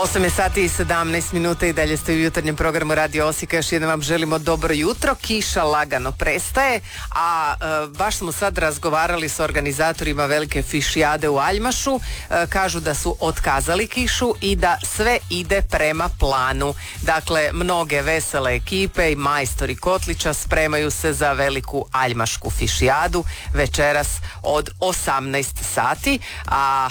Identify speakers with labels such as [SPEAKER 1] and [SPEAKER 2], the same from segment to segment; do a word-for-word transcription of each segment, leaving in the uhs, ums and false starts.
[SPEAKER 1] osam je sati i sedamnaest minuta i dalje ste u jutarnjem programu Radio Osijeka. Još jednom vam želimo dobro jutro. Kiša lagano prestaje, a e, baš smo sad razgovarali s organizatorima velike fišijade u Aljmašu. E, kažu da su otkazali kišu i da sve ide prema planu. Dakle, mnoge vesele ekipe i majstori Kotlića spremaju se za veliku Aljmašku fišijadu večeras od osamnaest sati. A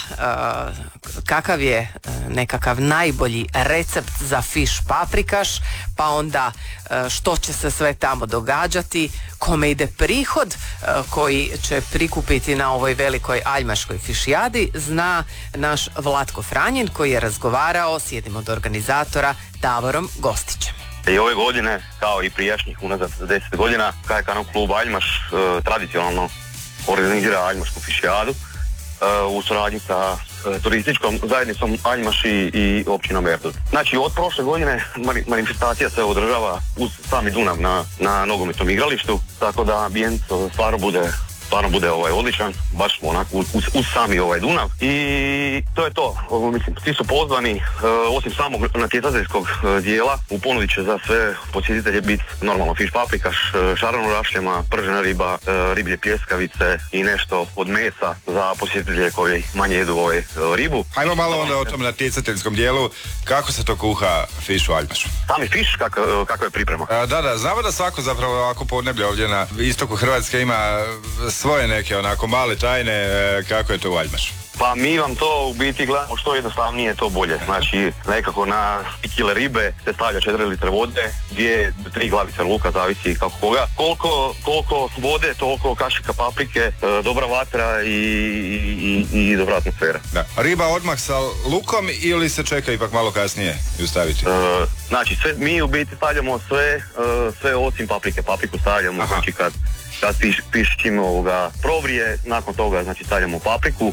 [SPEAKER 1] e, kakav je nekakav najbolji recept za fiš paprikaš, pa onda što će se sve tamo događati, kome ide prihod koji će prikupiti na ovoj velikoj Aljmaškoj fišijadi, zna naš Vlatko Franjin, koji je razgovarao s jednim od organizatora, Davorom Gostićem.
[SPEAKER 2] I ove godine, kao i prijašnjih unazad deset godina, K J K klub Aljmaš e, tradicionalno organizira Aljmašku fišijadu e, u suradnji sa turističkom zajednicom Aljmaš i, i općinom Erdut. Znači, od prošle godine manifestacija se održava uz sami Dunav na, na nogometnom igralištu, tako da ambijent stvarno bude stvarno bude ovaj odličan, baš onako uz, uz sami ovaj Dunav. I to je to, mislim, svi su pozvani, e, osim samog natjecateljskog e, dijela, u ponudi će za sve posjetitelje biti normalno fiš paprikaš, e, šaran u rašljama, pržena riba, e, riblje pljeskavice i nešto od mesa za posjetitelje koji manje jedu ovaj, e, ribu.
[SPEAKER 3] Hajmo malo onda o tom natjecateljskom dijelu, kako se to kuha fiš u Aljmašu?
[SPEAKER 2] Sami fiš, kak, kako je priprema?
[SPEAKER 3] E, da, da, znamo da svako zapravo ovako podneblje ovdje na istoku Hrvatske ima svoje neke onako male tajne, kako je to u Aljmašu?
[SPEAKER 2] Pa mi vam to u biti gledamo što jednostavnije, to bolje. Znači, nekako na kile ribe se stavlja četiri litre vode, dvije do tri glavice luka, zavisi kako koga. Koliko, koliko vode, toliko kašika paprike, e, dobra vatra i, i, i dobra atmosfera.
[SPEAKER 3] Da. Riba odmah sa lukom ili se čeka ipak malo kasnije ju staviti?
[SPEAKER 2] E, znači, sve, mi u biti stavljamo sve, e, sve osim paprike. Papriku stavljamo, Aha. znači kad kad piš, piš čim ovoga provrije, nakon toga znači stavljamo papriku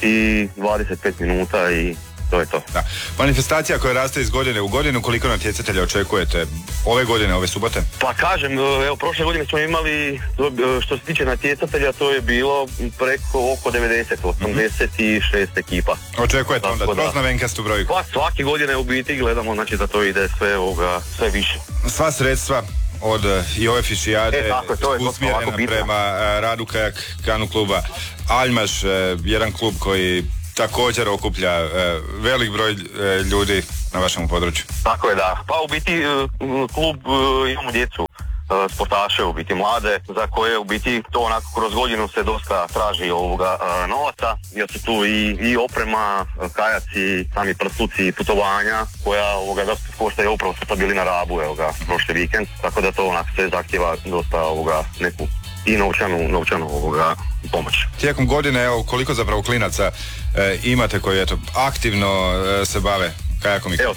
[SPEAKER 2] i dvadeset pet minuta i to je to.
[SPEAKER 3] Da. Manifestacija koja raste iz godine u godinu, koliko natjecatelja očekujete ove godine, ove subote?
[SPEAKER 2] Pa kažem, evo prošle godine smo imali, što se tiče natjecatelja, to je bilo preko oko devedeset, osamdeset šest ekipa.
[SPEAKER 3] Očekujete onda troznavenkastu brojku?
[SPEAKER 2] Pa svake godine u biti gledamo, znači da to ide sve ovoga, sve više.
[SPEAKER 3] Sva sredstva od i ove fišijade
[SPEAKER 2] e, tako, to je
[SPEAKER 3] usmjerena prema uh, radu Kajak Kanu kluba Aljmaš, uh, jedan klub koji također okuplja uh, velik broj uh, ljudi na vašem području.
[SPEAKER 2] Tako je, da. Pa u biti uh, klub uh, imamo djecu, uh, sportaše, u biti mlade, za koje u biti to onako kroz godinu se dosta traži ovoga uh, novaca, jer su tu i, i oprema, kajaci, sami prsluci, putovanja, koja ovoga dosta košta, je upravo su bili na Rabu, evo ga, prošli vikend, tako da to onako sve zahtjeva dosta ovoga neku i novčanu, novčanu ovoga pomoć.
[SPEAKER 3] Tijekom godine, evo, koliko zapravo klinaca e, imate koji eto aktivno e, se bave kajakom i
[SPEAKER 2] Evo,